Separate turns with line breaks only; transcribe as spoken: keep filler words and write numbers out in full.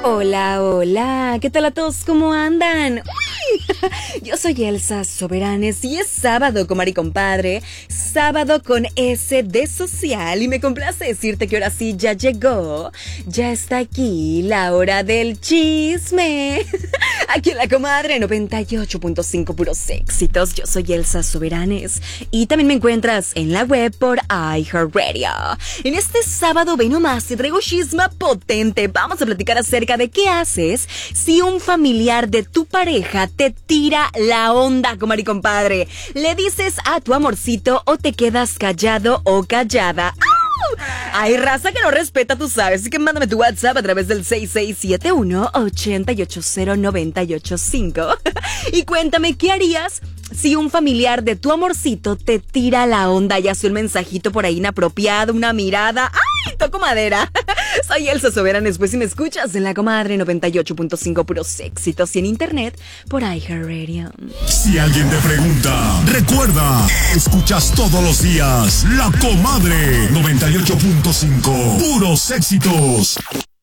Hola, hola, ¿qué tal a todos? ¿Cómo andan? Uy, yo soy Elsa Soberanes y es sábado, comadre y compadre, sábado con S de social y me complace decirte que ahora sí ya llegó, ya está aquí la hora del chisme. Aquí en la comadre noventa y ocho punto cinco puros éxitos, yo soy Elsa Soberanes y también me encuentras en la web por iHeartRadio. En este sábado, ve nomás, te traigo chisme potente, vamos a platicar acerca de qué haces si un familiar de tu pareja te tira la onda, comadre y compadre. Le dices a tu amorcito o te quedas callado o callada. Hay raza que no respeta, tú sabes, así que mándame tu WhatsApp a través del seis seis siete uno, ocho ocho cero, nueve ocho cinco y cuéntame qué harías si un familiar de tu amorcito te tira la onda, ya sea un mensajito por ahí inapropiado, una mirada. ¡Ay, toco madera! Soy Elsa Soberanes, pues si me escuchas en la comadre noventa y ocho punto cinco puros éxitos y en internet por iHeartRadio.
Si alguien te pregunta, recuerda, escuchas todos los días la comadre noventa y ocho punto cinco puros éxitos.